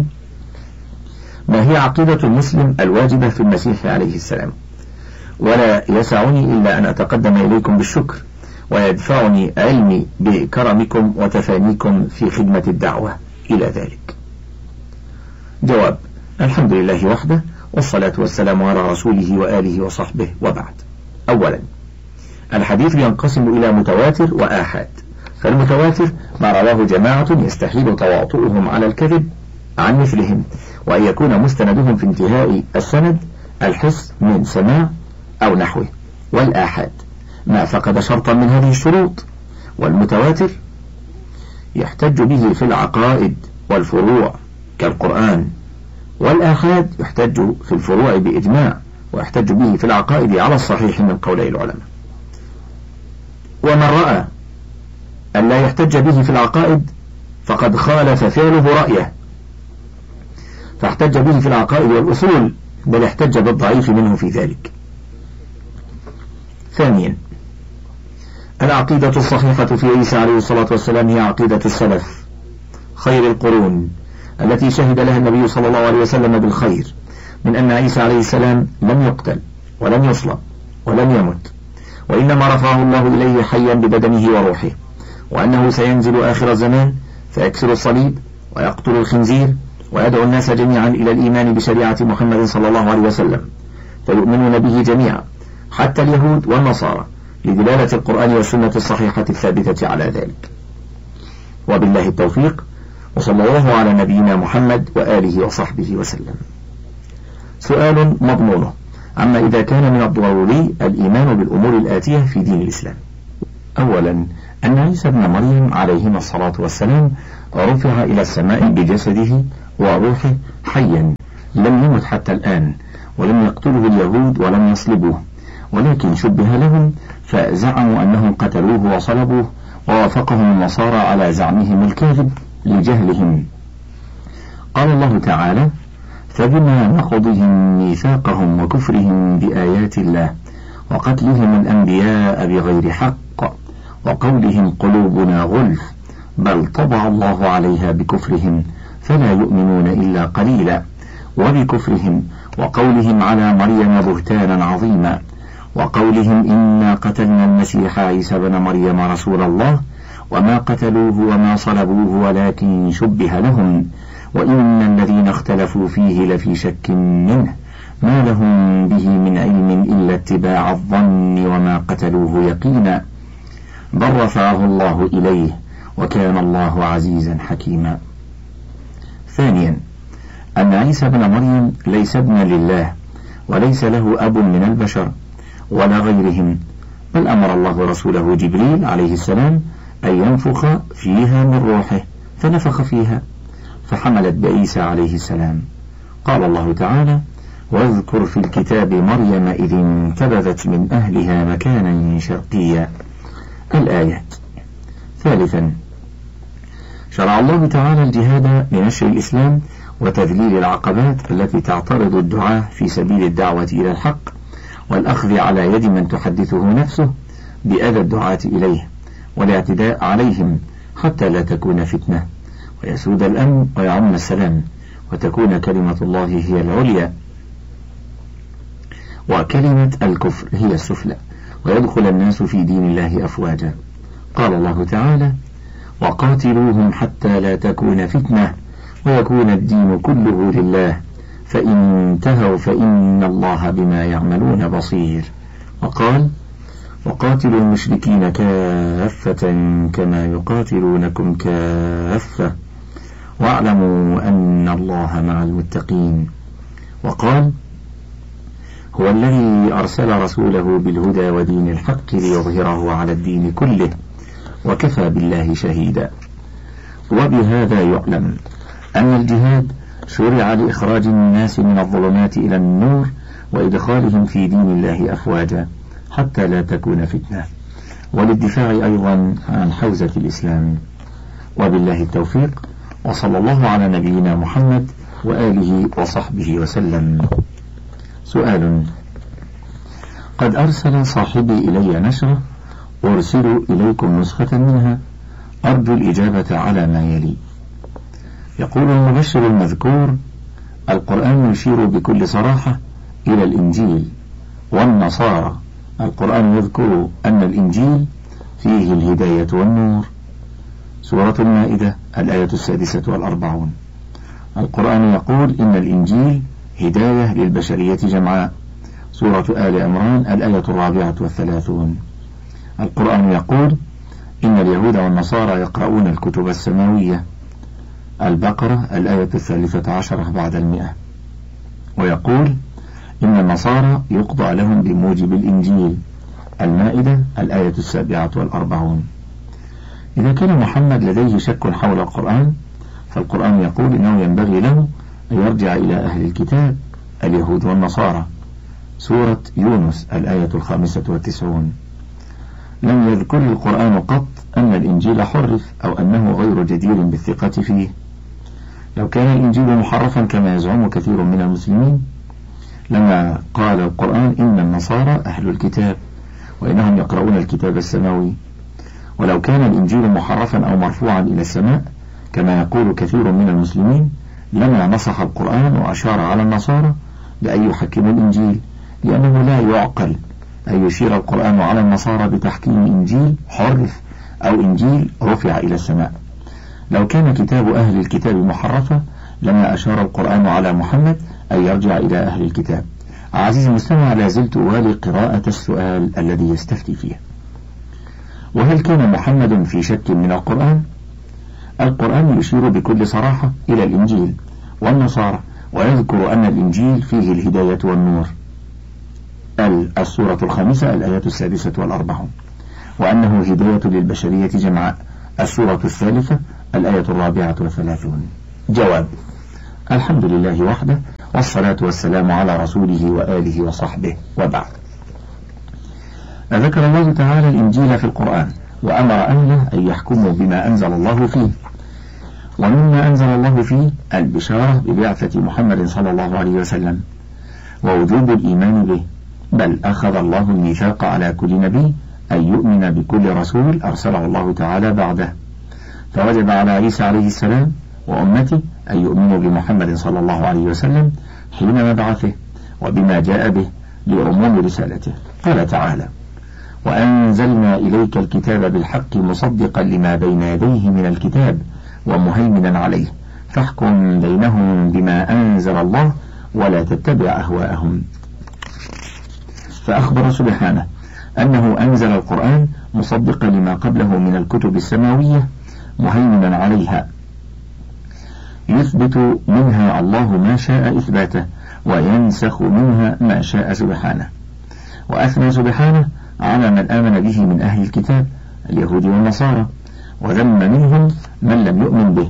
ما هي عقيدة المسلم الواجبة في المسيح عليه السلام؟ ولا يسعني إلا أن أتقدم إليكم بالشكر، ويدفعني علمي بكرمكم وتفانيكم في خدمة الدعوة إلى ذلك. جواب: الحمد لله وحده، والصلاة والسلام على رسوله وآله وصحبه، وبعد. أولا، الحديث ينقسم إلى متواتر وآحاد. فالمتواتر ما رواه جماعة يستحيل تواطؤهم على الكذب عن مثلهم، وأن يكون مستندهم في انتهاء السند الحس من سماع أو نحوه. والآحاد ما فقد شرطا من هذه الشروط. والمتواتر يحتج به في العقائد والفروع كالقرآن، والآحاد يحتج في الفروع بإجماع، ويحتج به في العقائد على الصحيح من قولي العلماء. ومن رأى أن لا يحتج به في العقائد فقد خالف فعله رأيه، فاحتج به في العقائد والأصول، بل احتج بالضعيف منه في ذلك. ثانيا، العقيدة الصحيحة في عيسى عليه الصلاة والسلام هي عقيدة السلف خير القرون التي شهد لها النبي صلى الله عليه وسلم بالخير، من أن عيسى عليه السلام لم يقتل ولم يصلب ولم يمت، وإنما رفعه الله إليه حيا ببدنه وروحه، وأنه سينزل آخر الزمان فيكسر الصليب ويقتل الخنزير ويدعو الناس جميعا إلى الإيمان بشريعة محمد صلى الله عليه وسلم، فيؤمنون به جميعا حتى اليهود والنصارى، لدلالة القرآن والسنة الصحيحة الثابتة على ذلك. وبالله التوفيق، وصلى الله على نبينا محمد وآله وصحبه وسلم. سؤال مضمونه: عما إذا كان من الضروري الإيمان بالأمور الآتية في دين الإسلام. أولا، أن عيسى ابن مريم عليهما الصلاة والسلام رفع إلى السماء بجسده وروحه حيا، لم يمت حتى الآن، ولم يقتله اليهود ولم يصلبوه، ولكن شبه لهم فزعموا أنهم قتلوه وصلبوه، ووافقهم النصارى على زعمهم الكاذب لجهلهم. قال الله تعالى: فبما نقضهم ميثاقهم وكفرهم بآيات الله وقتلهم الأنبياء بغير حق وقولهم قلوبنا غلف بل طبع الله عليها بكفرهم فلا يؤمنون إلا قليلا، وبكفرهم وقولهم على مريم بهتانا عظيما، وقولهم إنا قتلنا المسيح عيسى بن مريم رسول الله وما قتلوه وما صلبوه ولكن شبه لهم وإن الذين اختلفوا فيه لفي شك منه ما لهم به من علم إلا اتباع الظن وما قتلوه يقينا بل رفعه الله إليه وكان الله عزيزا حكيما. ثانيا، أن عيسى بن مريم ليس ابنا لله وليس له أب من البشر ولا غيرهم، بل أمر الله رسوله جبريل عليه السلام أن ينفخ فيها من روحه فنفخ فيها فحملت بعيسى عليه السلام. قال الله تعالى: واذكر في الكتاب مريم إذ انتبذت من أهلها مكانا شرقيا. الآيات. ثالثا، شرع الله تعالى الجهاد لنشر الإسلام وتذليل العقبات التي تعترض الدعاة في سبيل الدعوة إلى الحق، والأخذ على يد من تحدثه نفسه بأذى الدعاة إليه والاعتداء عليهم حتى لا تكون فتنة ويسود الأمن ويعم السلام وتكون كلمة الله هي العليا وكلمة الكفر هي السفلى ويدخل الناس في دين الله أفواجا. قال الله تعالى: وقاتلوهم حتى لا تكون فتنة ويكون الدين كله لله فإن انتهوا فإن الله بما يعملون بصير. وقال: وقاتلوا المشركين كافة كما يقاتلونكم كافة واعلموا أن الله مع المتقين. وقال: هو الذي أرسل رسوله بالهدى ودين الحق ليظهره على الدين كله وكفى بالله شهيدا. وبهذا يعلم أن الجهاد شرع لإخراج الناس من الظلمات إلى النور وإدخالهم في دين الله أفواجا حتى لا تكون فتنة، وللدفاع أيضا عن حوزة الإسلام. وبالله التوفيق، وصلى الله على نبينا محمد وآله وصحبه وسلم. سؤال: قد أرسل صاحبي إلي نشرة أرسل إليكم نسخة منها، أرجو الإجابة على ما يلي. يقول المبشر المذكور: القرآن يشير بكل صراحة إلى الإنجيل والنصارى. القرآن يذكر أن الإنجيل فيه الهداية والنور. سورة المائدة الآية 46. القرآن يقول إن الإنجيل هداية للبشرية جمعاء. سورة آل عمران الآية 34. القرآن يقول إن اليهود والنصارى يقرؤون الكتب السماوية. البقرة الآية 13 بعد 100. ويقول إن النصارى يقضى لهم بموجب الإنجيل. المائدة الآية 47. إذا كان محمد لديه شك حول القرآن، فالقرآن يقول إنه ينبغي له أن يرجع إلى أهل الكتاب اليهود والنصارى. سورة يونس الآية 95. لم يذكر القرآن قط أن الإنجيل حرف أو أنه غير جدير بالثقة فيه. لو كان الإنجيل محرفا كما يزعم كثير من المسلمين لما قال القرآن إن النصارى أهل الكتاب وإنهم يقرؤون الكتاب السماوي. ولو كان الإنجيل محرفا أو مرفوعا إلى السماء كما يقول كثير من المسلمين لما نصح القرآن وأشار على النصارى بأن يحكموا الإنجيل، لأنه لا يعقل أن يشير القرآن على النصارى بتحكيم إنجيل حرف أو إنجيل رفع إلى السماء. لو كان كتاب أهل الكتاب محرفا لما أشار القرآن على محمد أن يرجع إلى أهل الكتاب. عزيزي المستمع، لا زلت أوالي قراءة السؤال الذي يستفتي فيه: وهل كان محمد في شك من القرآن؟ القرآن يشير بكل صراحة إلى الإنجيل والنصارى ويذكر أن الإنجيل فيه الهداية والنور. السورة 5 الآية 46. وأنه هداية للبشرية جمعاء. السورة الثالثة الآية 34. جواب: الحمد لله وحده، والصلاة والسلام على رسوله وآله وصحبه، وبعد. ذكر الله تعالى الإنجيل في القرآن، وأمر أهله أن يحكموا بما أنزل الله فيه، ومما أنزل الله فيه البشارة ببعثة محمد صلى الله عليه وسلم ووجوب الإيمان به، بل أخذ الله الميثاق على كل نبي أن يؤمن بكل رسول أرسله الله تعالى بعده، فوجب على عيسى عليه السلام وأمته أن يؤمنوا بمحمد صلى الله عليه وسلم حين مبعثه وبما جاء به لعموم رسالته. قال تعالى: وأنزلنا إليك الكتاب بالحق مصدقا لما بين يديه من الكتاب ومهيمنا عليه فاحكم بينهم بما أنزل الله ولا تتبع أهواءهم. فأخبر سبحانه أنه أنزل القرآن مصدقا لما قبله من الكتب السماوية مهيمنا عليها، يثبت منها الله ما شاء إثباته وينسخ منها ما شاء سبحانه. وأثنى سبحانه على من آمن به من أهل الكتاب اليهود والنصارى، وذم منهم من لم يؤمن به،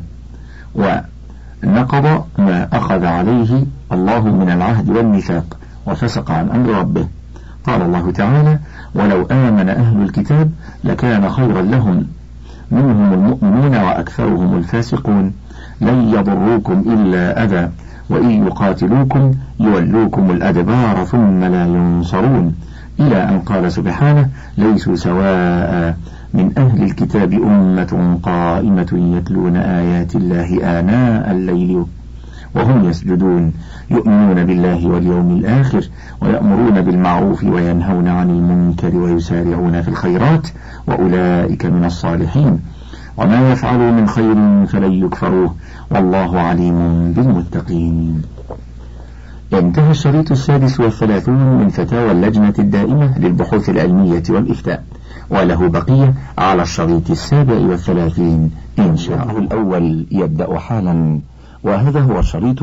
ونقض ما أخذ عليه الله من العهد والميثاق وفسق عن أمر ربه. قال الله تعالى: ولو آمن أهل الكتاب لكان خيرا لهم منهم المؤمنون وأكثرهم الفاسقون لن يضروكم إلا أذى وإن يقاتلوكم يولوكم الأدبار ثم لا ينصرون، إلى أن قال سبحانه: ليسوا سواء من أهل الكتاب أمة قائمة يتلون آيات الله آناء الليل وهم يسجدون يؤمنون بالله واليوم الآخر ويأمرون بالمعروف وينهون عن المنكر ويسارعون في الخيرات وأولئك من الصالحين وما يفعلوا من خير فلن يكفروه والله عليم بالمتقين. انتهى الشريط 36 من فتاوى اللجنة الدائمة للبحوث العلمية والإفتاء، وله بقية على الشريط 37 إن شاء الله. الأول يبدأ حالا، وهذا هو الشريط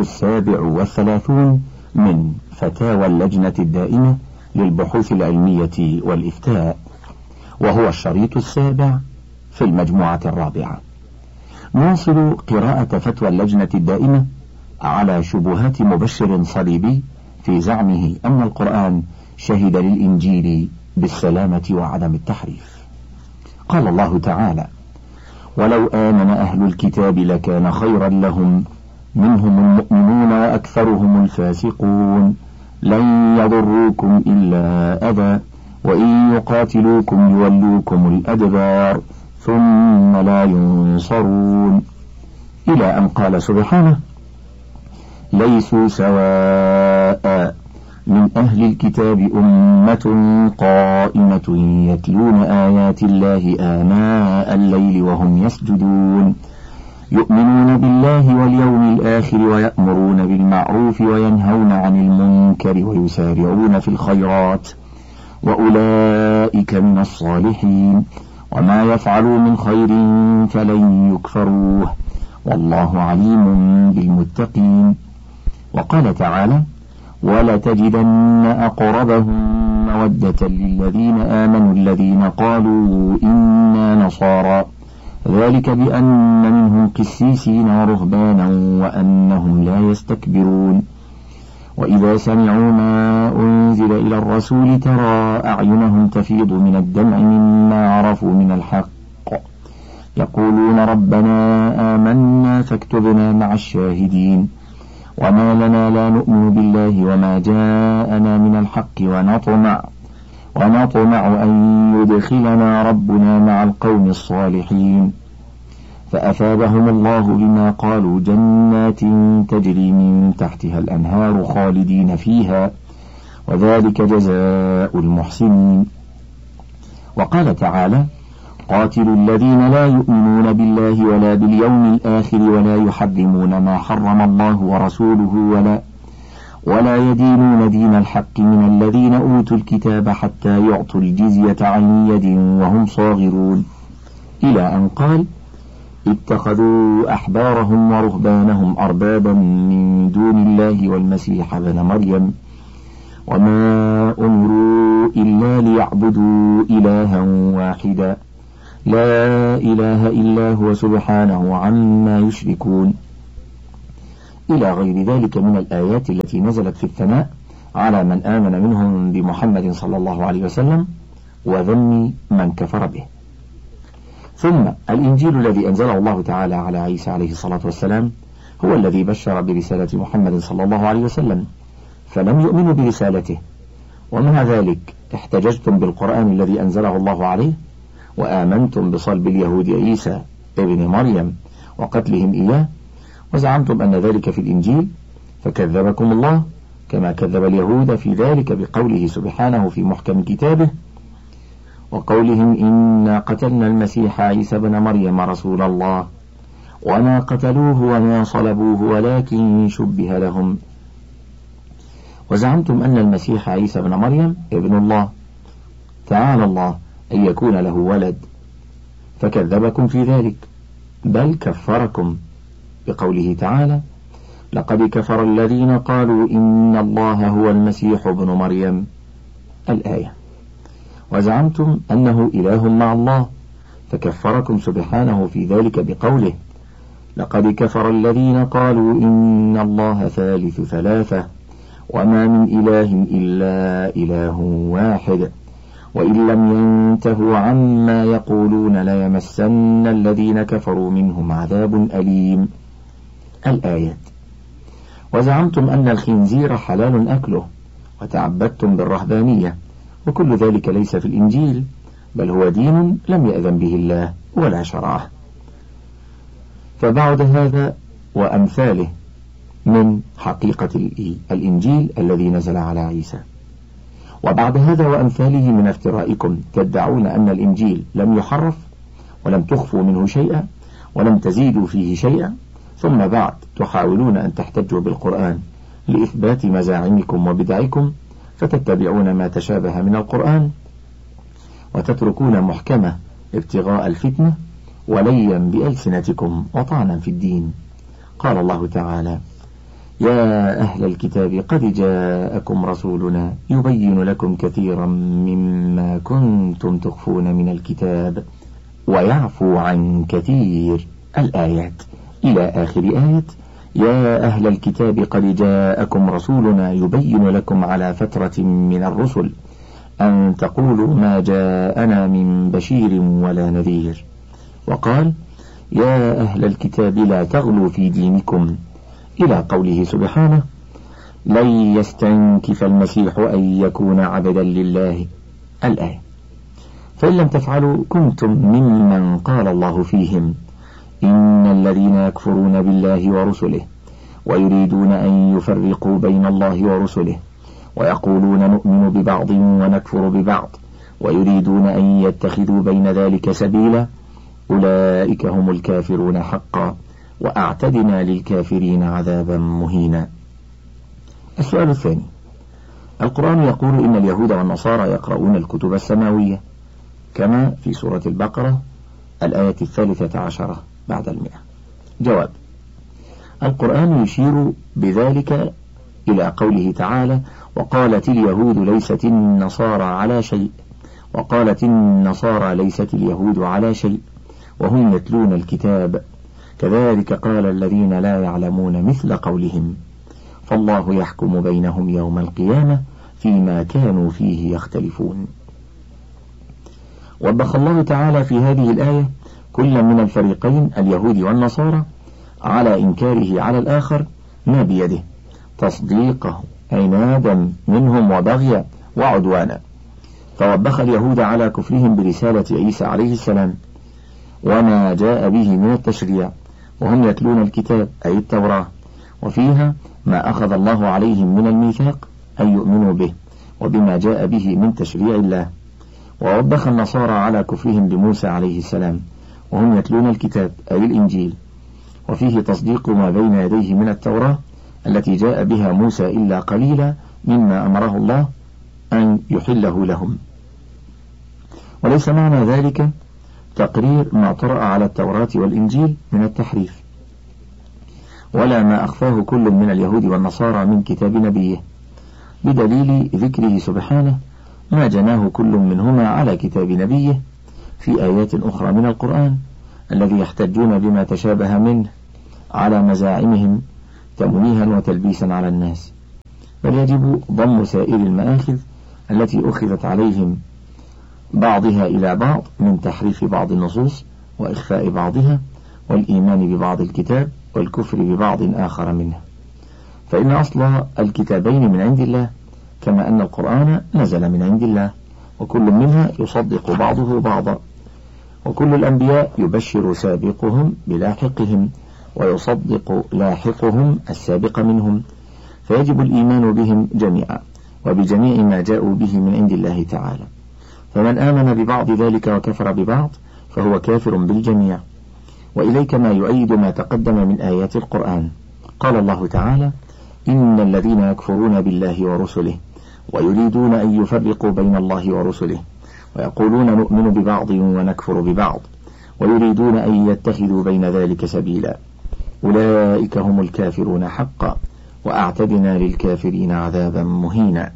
37 من فتاوى اللجنة الدائمة للبحوث العلمية والإفتاء، وهو الشريط 7 في المجموعة 4. نواصل قراءة فتوى اللجنة الدائمة على شبهات مبشر صليبي في زعمه أن القرآن شهد للإنجيل بالسلامة وعدم التحريف. قال الله تعالى: ولو آمن أهل الكتاب لكان خيرا لهم منهم المؤمنون وأكثرهم الفاسقون لن يضروكم إلا أذى وإن يقاتلوكم يولوكم الأدبار ثم لا ينصرون، إلى أن قال سبحانه: ليسوا سواء من أهل الكتاب أمة قائمة يتلون آيات الله آناء الليل وهم يسجدون يؤمنون بالله واليوم الآخر ويأمرون بالمعروف وينهون عن المنكر ويسارعون في الخيرات وأولئك من الصالحين وما يفعلوا من خير فلن يكفروه والله عليم بالمتقين. وقال تعالى: ولتجدن أقربهم مودة للذين آمنوا الذين قالوا إنا نصارى ذلك بأن منهم قسيسين ورهبانا وأنهم لا يستكبرون. وإذا سمعوا ما أنزل إلى الرسول ترى أعينهم تفيض من الدمع مما عرفوا من الحق يقولون ربنا آمنا فاكتبنا مع الشاهدين وما لنا لا نؤمن بالله وما جاءنا من الحق ونطمع أن يدخلنا ربنا مع القوم الصالحين فأثابهم الله بما قالوا جنات تجري من تحتها الأنهار خالدين فيها وذلك جزاء المحسنين. وقال تعالى: قاتلوا الذين لا يؤمنون بالله ولا باليوم الآخر ولا يحرمون ما حرم الله ورسوله ولا يدينون دين الحق من الذين أوتوا الكتاب حتى يعطوا الجزية عن يد وهم صاغرون، إلى أن قال: اتخذوا أحبارهم ورهبانهم أربابا من دون الله والمسيح ابن مريم وما أمروا إلا ليعبدوا إلها واحدا لا إله إلا هو سبحانه عما يشركون، إلى غير ذلك من الآيات التي نزلت في الثناء على من آمن منهم بمحمد صلى الله عليه وسلم وذم من كفر به. ثم الإنجيل الذي أنزله الله تعالى على عيسى عليه الصلاة والسلام هو الذي بشر برسالة محمد صلى الله عليه وسلم، فلم يؤمنوا برسالته، ومع ذلك احتججتم بالقرآن الذي أنزله الله عليه، وآمنتم بصلب اليهود عيسى ابن مريم وقتلهم إياه، وزعمتم أن ذلك في الإنجيل، فكذبكم الله كما كذب اليهود في ذلك بقوله سبحانه في محكم كتابه: وقولهم إنا قتلنا المسيح عيسى ابن مريم رسول الله وما قتلوه وما صلبوه ولكن شبه لهم. وزعمتم أن المسيح عيسى ابن مريم ابن الله، تعالى الله أن يكون له ولد، فكذبكم في ذلك، بل كفركم بقوله تعالى: لقد كفر الذين قالوا إن الله هو المسيح ابن مريم، الآية. وزعمتم أنه إله مع الله، فكفركم سبحانه في ذلك بقوله: لقد كفر الذين قالوا إن الله ثالث ثلاثة وما من إله إلا إله واحد وإن لم ينتهوا عما يقولون ليمسن الذين كفروا منهم عذاب أليم، الآيات. وزعمتم أن الخنزير حلال أكله، وتعبدتم بالرهبانية، وكل ذلك ليس في الإنجيل، بل هو دين لم يأذن به الله ولا شرعه. فبعد هذا وأمثاله من حقيقة الإنجيل الذي نزل على عيسى، وبعد هذا وأمثاله من افترائكم تدعون أن الإنجيل لم يحرف ولم تخفوا منه شيئا ولم تزيدوا فيه شيئا، ثم بعد تحاولون أن تحتجوا بالقرآن لإثبات مزاعمكم وبدعكم، فتتبعون ما تشابه من القرآن وتتركون محكمة ابتغاء الفتنة وليا بألسنتكم وطعنا في الدين. قال الله تعالى: يا أهل الكتاب قد جاءكم رسولنا يبين لكم كثيرا مما كنتم تخفون من الكتاب ويعفو عن كثير، الآيات، إلى آخر آية: يا أهل الكتاب قد جاءكم رسولنا يبين لكم على فترة من الرسل أن تقولوا ما جاءنا من بشير ولا نذير. وقال: يا أهل الكتاب لا تغلوا في دينكم، إلى قوله سبحانه: لن يستنكف المسيح أن يكون عبدا لله، الآية. فإن لم تفعلوا كنتم ممن قال الله فيهم: إن الذين يكفرون بالله ورسله ويريدون أن يفرقوا بين الله ورسله ويقولون نؤمن ببعض ونكفر ببعض ويريدون أن يتخذوا بين ذلك سبيلا أولئك هم الكافرون حقا وأعتدنا للكافرين عذابا مهينا. السؤال الثاني: القرآن يقول إن اليهود والنصارى يقرؤون الكتب السماوية كما في سورة البقرة الآية 13 بعد 100. جواب: القرآن يشير بذلك إلى قوله تعالى: وقالت اليهود ليست النصارى على شيء وقالت النصارى ليست اليهود على شيء وهم يتلون الكتاب كذلك قال الذين لا يعلمون مثل قولهم فالله يحكم بينهم يوم القيامة فيما كانوا فيه يختلفون. وبخ الله تعالى في هذه الآية كل من الفريقين اليهود والنصارى على إنكاره على الآخر ما بيده تصديقه عنادا منهم وبغيا وعدوانا، فوبخ اليهود على كفرهم برسالة عيسى عليه السلام وما جاء به من التشريع وهم يتلون الكتاب أي التوراة وفيها ما أخذ الله عليهم من الميثاق أن يؤمنوا به وبما جاء به من تشريع الله. ووبخ النصارى على كفرهم بموسى عليه السلام وهم يتلون الكتاب أي الإنجيل وفيه تصديق ما بين يديه من التوراة التي جاء بها موسى إلا قليلا مما أمره الله أن يحله لهم. وليس معنى ذلك تقرير ما طرأ على التوراة والإنجيل من التحريف ولا ما أخفاه كل من اليهود والنصارى من كتاب نبيه، بدليل ذكره سبحانه ما جناه كل منهما على كتاب نبيه في آيات أخرى من القرآن الذي يحتجون بما تشابه منه على مزاعمهم تمويها وتلبيسا على الناس، بل يجب ضم سائر المآخذ التي أخذت عليهم بعضها إلى بعض من تحريف بعض النصوص وإخفاء بعضها والإيمان ببعض الكتاب والكفر ببعض آخر منه، فإن أصل الكتابين من عند الله كما أن القرآن نزل من عند الله، وكل منها يصدق بعضه بعضا، وكل الأنبياء يبشر سابقهم بلاحقهم ويصدق لاحقهم السابق منهم، فيجب الإيمان بهم جميعا وبجميع ما جاءوا به من عند الله تعالى، فمن آمن ببعض ذلك وكفر ببعض فهو كافر بالجميع. وإليك ما يؤيد ما تقدم من آيات القرآن. قال الله تعالى: إن الذين يكفرون بالله ورسله ويريدون أن يفرقوا بين الله ورسله ويقولون نؤمن ببعض ونكفر ببعض ويريدون أن يتخذوا بين ذلك سبيلا أولئك هم الكافرون حقا وأعتدنا للكافرين عذابا مهينا.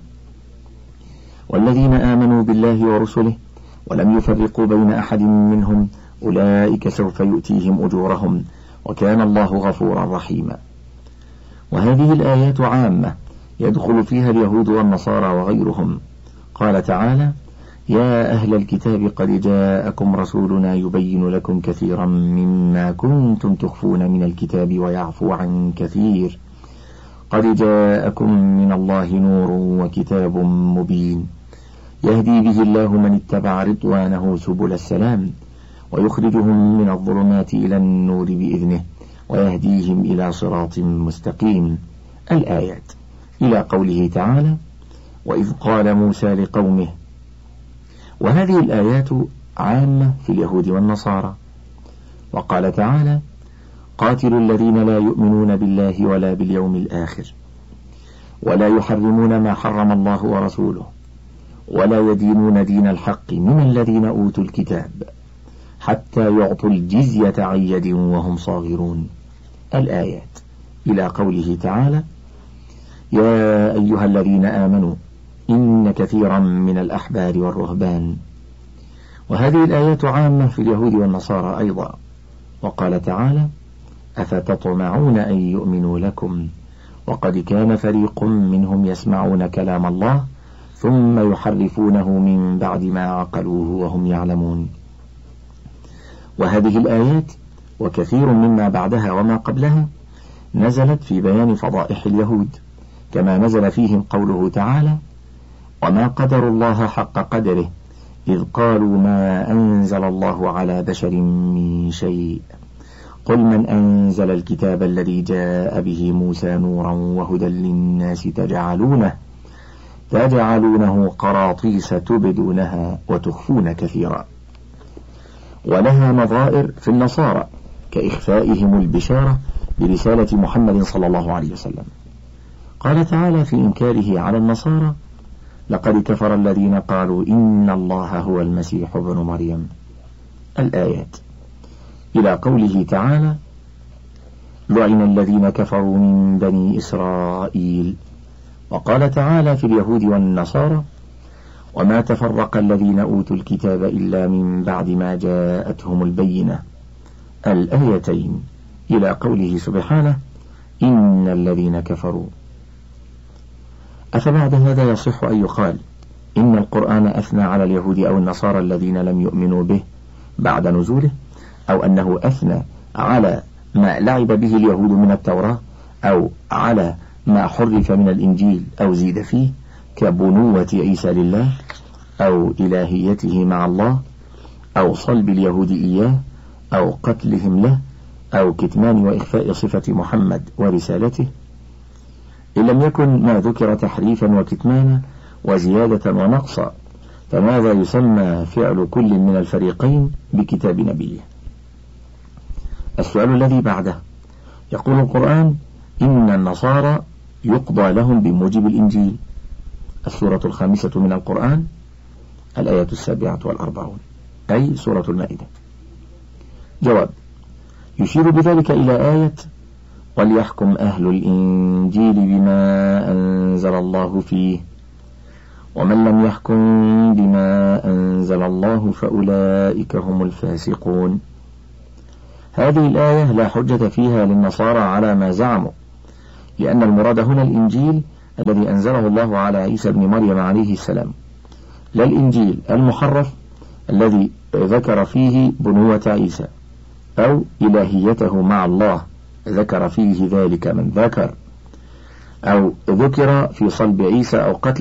والذين آمنوا بالله ورسله ولم يفرقوا بين أحد منهم أولئك سوف يؤتيهم أجورهم وكان الله غفورا رحيما. وهذه الآيات عامة يدخل فيها اليهود والنصارى وغيرهم. قال تعالى: يا أهل الكتاب قد جاءكم رسولنا يبين لكم كثيرا مما كنتم تخفون من الكتاب ويعفو عن كثير قد جاءكم من الله نور وكتاب مبين يهدي به الله من اتبع رضوانه سبل السلام ويخرجهم من الظلمات إلى النور بإذنه ويهديهم إلى صراط مستقيم. الآيات إلى قوله تعالى: وإذ قال موسى لقومه. وهذه الآيات عامة في اليهود والنصارى. وقال تعالى: قاتلوا الذين لا يؤمنون بالله ولا باليوم الآخر ولا يحرمون ما حرم الله ورسوله ولا يدينون دين الحق من الذين أوتوا الكتاب حتى يعطوا الجزية عن يد وهم صاغرون. الآيات إلى قوله تعالى: يا أيها الذين آمنوا إن كثيرا من الأحبار والرهبان. وهذه الآيات عامة في اليهود والنصارى أيضا. وقال تعالى: أفتطمعون أن يؤمنوا لكم وقد كان فريق منهم يسمعون كلام الله ثم يحرفونه من بعد ما عقلوه وهم يعلمون. وهذه الآيات وكثير مما بعدها وما قبلها نزلت في بيان فضائح اليهود، كما نزل فيهم قوله تعالى: وما قدروا الله حق قدره إذ قالوا ما أنزل الله على بشر من شيء قل من أنزل الكتاب الذي جاء به موسى نورا وهدى للناس تجعلونه قراطيس تبدونها وتخفون كثيرا. ولها نظائر في النصارى كإخفائهم البشارة برسالة محمد صلى الله عليه وسلم. قال تعالى في إنكاره على النصارى: لقد كفر الذين قالوا إن الله هو المسيح ابن مريم. الآيات إلى قوله تعالى: لعن الذين كفروا من بني إسرائيل. وقال تعالى في اليهود والنصارى: وما تفرق الذين أوتوا الكتاب إلا من بعد ما جاءتهم البينة. الآيتين إلى قوله سبحانه: إن الذين كفروا. أفبعد هذا يصح أن يقال إن القرآن أثنى على اليهود أو النصارى الذين لم يؤمنوا به بعد نزوله، أو أنه أثنى على ما لعب به اليهود من التوراة، أو على ما حرف من الإنجيل أو زيد فيه كبنوة عيسى لله أو إلهيته مع الله أو صلب اليهود إياه أو قتلهم له أو كتمان وإخفاء صفة محمد ورسالته. إن لم يكن ما ذكر تحريفا وكتمانا وزيادة ونقصا، فماذا يسمى فعل كل من الفريقين بكتاب نبيه؟ السؤال الذي بعده: يقول القرآن: إن النصارى يقضى لهم بموجب الإنجيل. السورة 5 من القرآن، الآية 47، أي سورة المائدة. جواب: يشير بذلك إلى آية: وليحكم أهل الإنجيل بما أنزل الله فيه، ومن لم يحكم بما أنزل الله فأولئك هم الفاسقون. هذه الآية لا حجة فيها للنصارى على ما زعموا، لأن المراد هنا الإنجيل الذي أنزله الله على عيسى بن مريم عليه السلام، لا الإنجيل المحرف الذي ذكر فيه بنوة عيسى أو إلهيته مع الله، ذكر فيه ذلك من ذكر، أو ذكر في صلب عيسى أو قتل